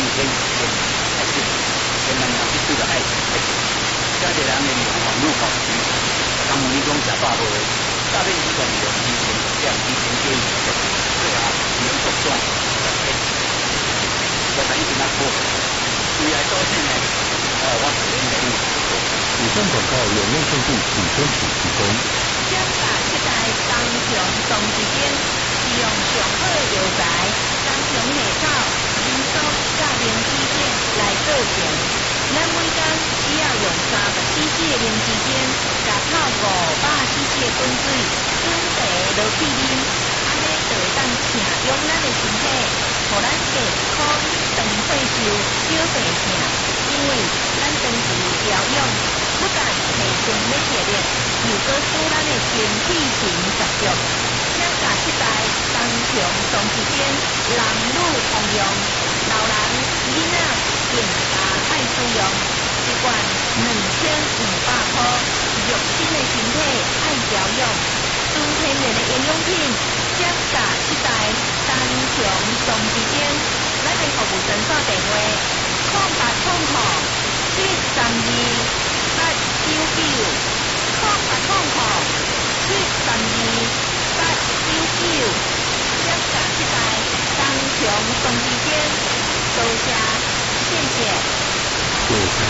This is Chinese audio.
天爱吃，千万人去对着爱食。遮个人的用网络学习，刚问你讲食饱无？诈骗集团用提前给予最后用各种我等于跟他说，未来多钱呢？我是恁的以上广告由内政部警政署提供。 检查这台高雄双旗间，使用上好的药材，高雄内草、民松、甲灵芝片来做成。咱每天只要用300cc 的灵芝片，加泡500cc 的滚水，准备落去啉，安尼就会当请用咱的身体，互咱健康长退休、少病痛。因为咱长期调养，不但提升免疫力，又搁使咱的身体情十足。请假这台高雄双旗间，男女通用，老人、囡仔更加爱使用。一罐2500块，肉身的身体爱调养，纯天然的营养品。请假这台高雄双旗间，咱的服务专线电话：0800-732-899，0800-732-899。请假这台高雄双旗间，多谢，谢谢。 有台